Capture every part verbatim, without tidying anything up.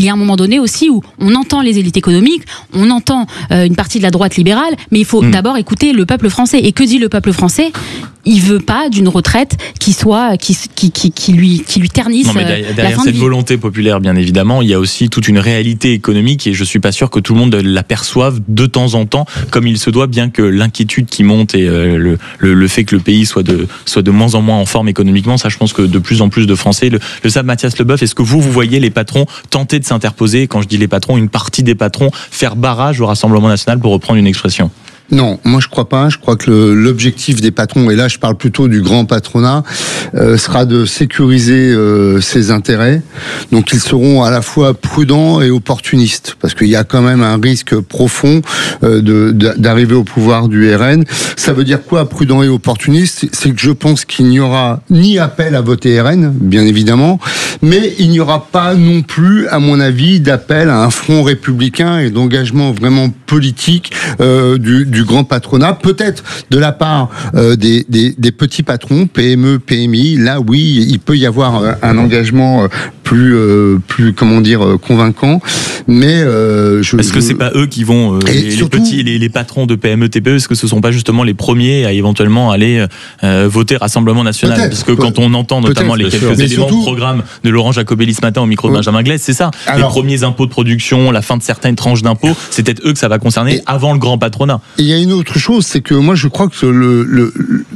y a un moment donné aussi où on entend les élites économiques, on entend euh, une partie de la droite libérale, mais il faut mmh. d'abord écouter le peuple français. Et que dit le peuple français ? Il veut pas d'une retraite qui soit qui qui qui, qui lui qui lui ternisse. Non, mais derrière, derrière la fin cette de vie. Volonté populaire, bien évidemment, il y a aussi toute une réalité économique et je suis pas sûr que tout le monde l'aperçoive de temps en temps comme il se doit, bien que l'inquiétude qui monte et euh, le, le le fait que le pays soit de soit de moins en moins en forme économiquement, ça je pense que de plus en plus de Français le, le savent. Mathias Leboeuf, est-ce que vous vous voyez les patrons tenter de s'interposer, quand je dis les patrons, une partie des patrons faire barrage au Rassemblement national, pour reprendre une expression? Non, moi je crois pas. Je crois que le, l'objectif des patrons, et là je parle plutôt du grand patronat, euh, sera de sécuriser euh, ses intérêts. Donc ils seront à la fois prudents et opportunistes, parce qu'il y a quand même un risque profond euh, de, de, d'arriver au pouvoir du R N. Ça veut dire quoi, prudent et opportuniste ? C'est que je pense qu'il n'y aura ni appel à voter R N, bien évidemment, mais il n'y aura pas non plus, à mon avis, d'appel à un front républicain et d'engagement vraiment politique euh, du du grand patronat, peut-être de la part euh, des, des, des petits patrons, P M E, P M I. Là, oui, il peut y avoir euh, un engagement euh, plus, euh, plus, comment dire, euh, convaincant. Mais euh, je, est-ce que c'est pas eux qui vont euh, les, surtout, les petits, les, les patrons de P M E, T P E, est-ce que ce sont pas justement les premiers à éventuellement aller euh, voter Rassemblement national ? Parce que quand on entend notamment les quelques sûr. éléments surtout, de programme de Laurent Jacobelli ce matin au micro de euh, Benjamin Glaise, c'est ça. Alors, les premiers impôts de production, la fin de certaines tranches d'impôts, c'est peut-être eux que ça va concerner et, avant le grand patronat. Il y a une autre chose, c'est que moi je crois que le, le,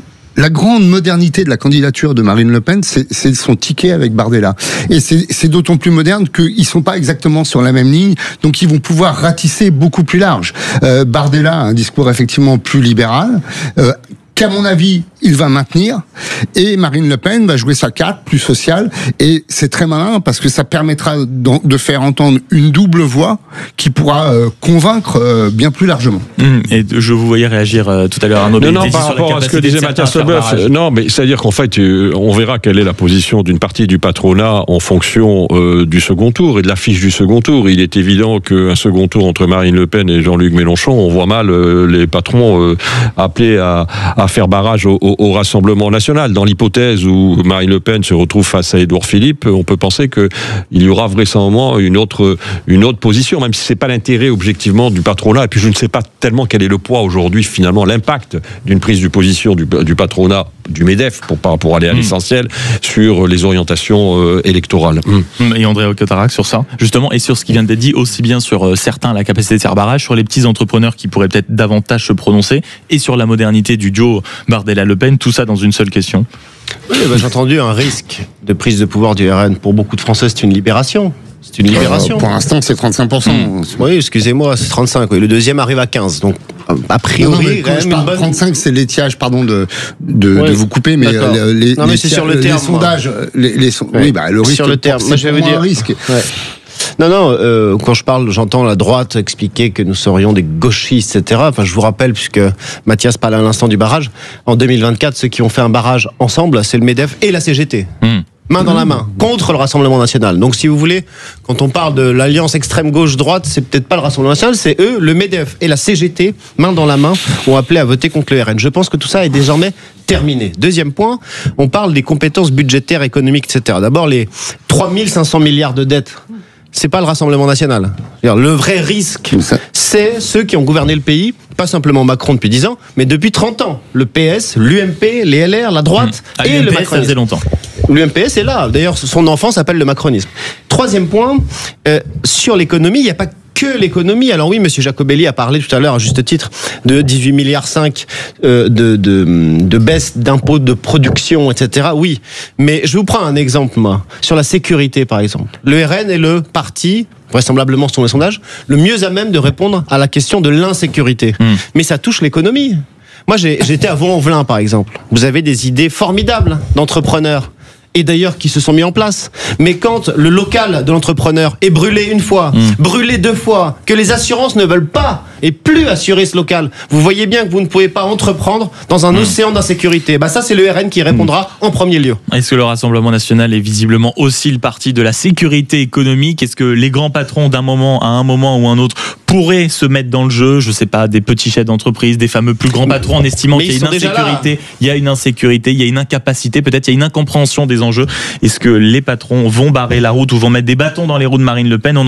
la grande modernité de la candidature de Marine Le Pen, c'est, c'est son ticket avec Bardella. Et c'est, c'est d'autant plus moderne qu'ils sont pas exactement sur la même ligne, donc ils vont pouvoir ratisser beaucoup plus large. Euh, Bardella a un discours effectivement plus libéral, euh, qu'à mon avis, il va maintenir, et Marine Le Pen va jouer sa carte plus sociale, et c'est très malin parce que ça permettra de faire entendre une double voix qui pourra euh, convaincre euh, bien plus largement. Mmh, et je vous voyais réagir euh, tout à l'heure, Arnaud. Non, non, par rapport à ce que disait Mathias Leboeuf, non, mais c'est-à-dire qu'en fait, on verra quelle est la position d'une partie du patronat en fonction euh, du second tour et de l'affiche du second tour. Il est évident qu'un second tour entre Marine Le Pen et Jean-Luc Mélenchon, on voit mal euh, les patrons euh, appelés à, à faire barrage au, au, au Rassemblement national. Dans l'hypothèse où Marine Le Pen se retrouve face à Édouard Philippe, on peut penser qu'il y aura vraisemblablement une autre, une autre position, même si c'est pas l'intérêt objectivement du patronat. Et puis je ne sais pas tellement quel est le poids aujourd'hui, finalement, l'impact d'une prise de position du, du patronat, du MEDEF, pour, pour aller à mmh. l'essentiel, sur les orientations euh, électorales. Mmh. Et André Ocotarac sur ça, justement, et sur ce qui vient d'être dit, aussi bien sur euh, certains, la capacité de faire barrage, sur les petits entrepreneurs qui pourraient peut-être davantage se prononcer, et sur la modernité du duo Bardella-Le Pen, tout ça dans une seule question. Oui, ben, j'ai entendu un risque de prise de pouvoir du R N. Pour beaucoup de Français, c'est une libération. C'est une libération. Euh, pour l'instant, c'est trente-cinq pour cent. Mmh. Oui, excusez-moi, c'est trente-cinq. Oui. Le deuxième arrive à quinze. Donc, a priori, non, non, quand je parle bonne... trente-cinq, c'est l'étiage, pardon de, de, ouais, de vous couper, mais euh, les, non, mais les, c'est sur le les terme, sondages, les, les, ouais. oui, bah, le risque, sur le terme. Moi, je vais vous dire. Un risque. Ouais. Non, non, euh, quand je parle, j'entends la droite expliquer que nous serions des gauchistes, et cetera. Enfin, je vous rappelle, puisque Mathias parlait à l'instant du barrage, en deux mille vingt-quatre, ceux qui ont fait un barrage ensemble, c'est le MEDEF et la C G T. Mmh. Main dans la main, contre le Rassemblement national. Donc si vous voulez, quand on parle de l'alliance extrême gauche-droite, c'est peut-être pas le Rassemblement national, c'est eux, le MEDEF et la C G T, main dans la main, ont appelé à voter contre le R N. Je pense que tout ça est désormais terminé. Deuxième point, on parle des compétences budgétaires, économiques, et cetera. D'abord, les trois mille cinq cents milliards de dettes, c'est pas le Rassemblement national. Le vrai risque, c'est ceux qui ont gouverné le pays, pas simplement Macron depuis dix ans, mais depuis trente ans. Le P S, l'U M P, les L R, la droite mmh. et le macronisme. Ça faisait longtemps. L'U M P S est là. D'ailleurs, son enfant s'appelle le macronisme. Troisième point, euh, sur l'économie, il n'y a pas que l'économie. Alors oui, monsieur Jacobelli a parlé tout à l'heure, à juste titre, de dix-huit virgule cinq milliards euh, de, de, de baisse d'impôts de production, et cetera. Oui, mais je vous prends un exemple, moi, sur la sécurité, par exemple. Le R N est le parti, vraisemblablement selon les sondages, le mieux à même de répondre à la question de l'insécurité. Mmh. Mais ça touche l'économie. Moi, j'ai, j'étais à Vaux-en-Velin, par exemple. Vous avez des idées formidables d'entrepreneurs. Et d'ailleurs qui se sont mis en place. Mais quand le local de l'entrepreneur est brûlé une fois, mmh. brûlé deux fois, que les assurances ne veulent pas et plus assurer ce local, vous voyez bien que vous ne pouvez pas entreprendre dans un mmh. océan d'insécurité. Bah ça, c'est le R N qui répondra mmh. en premier lieu. Est-ce que le Rassemblement national est visiblement aussi le parti de la sécurité économique ? Est-ce que les grands patrons d'un moment à un moment ou un autre pourraient se mettre dans le jeu ? Je sais pas, des petits chefs d'entreprise, des fameux plus grands patrons, en estimant Mais qu'il y a une insécurité, il y a une insécurité, il y a une incapacité, peut-être il y a une incompréhension des enjeux. Est-ce que les patrons vont barrer la route ou vont mettre des bâtons dans les roues de Marine Le Pen ? On